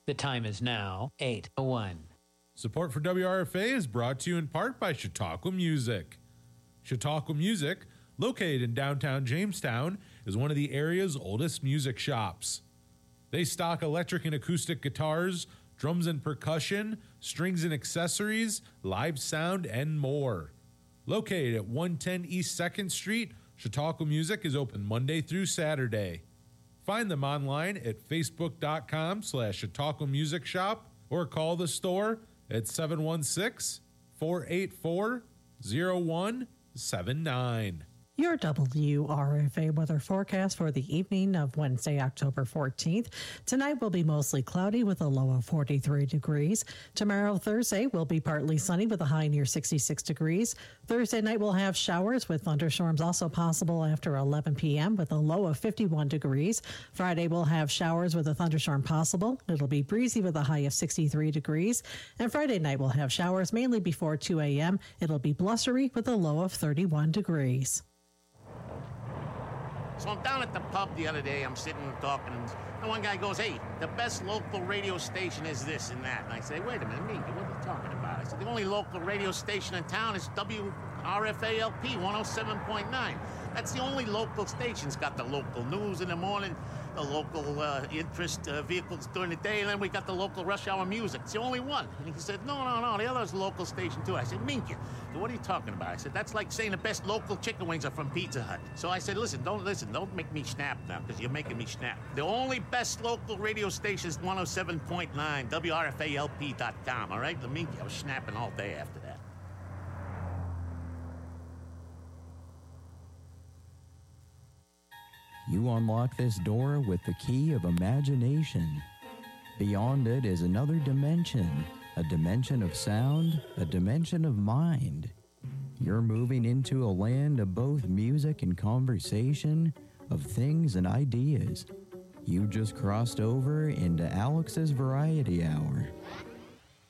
The time is now 8:01. Support for WRFA is brought to you in part by Chautauqua Music. Chautauqua Music, located in downtown Jamestown, is one of the area's oldest music shops. They stock electric and acoustic guitars, drums and percussion, strings and accessories, live sound, and more. Located at 110 East 2nd Street, Chautauqua Music is open Monday through Saturday. Find them online at facebook.com/Chautauqua Music Shop or call the store at 716-484-0179. Your WRFA weather forecast for the evening of Wednesday, October 14th. Tonight will be mostly cloudy with a low of 43 degrees. Tomorrow, Thursday, will be partly sunny with a high near 66 degrees. Thursday night will have showers with thunderstorms also possible after 11 p.m. with a low of 51 degrees. Friday will have showers with a thunderstorm possible. It'll be breezy with a high of 63 degrees. And Friday night will have showers mainly before 2 a.m. It'll be blustery with a low of 31 degrees. So I'm down at the pub the other day, I'm sitting and talking, and one guy goes, hey, the best local radio station is this and that. And I say, wait a minute, Minky, what are you talking about? I said, the only local radio station in town is WRFA-LP 107.9. That's the only local station. It's got the local news in the morning, the local interest vehicles during the day, and then we got the local rush hour music. It's the only one. And he said, no, the other's a local station too. I said, Minky, so what are you talking about? I said, that's like saying the best local chicken wings are from Pizza Hut. So I said, don't make me snap now, because you're making me snap. The only best local radio station is 107.9, WRFALP.com, all right? The Minky, I was snapping all day after that. You unlock this door with the key of imagination. Beyond it is another dimension, a dimension of sound, a dimension of mind. You're moving into a land of both music and conversation, of things and ideas. You just crossed over into Alex's Variety Hour.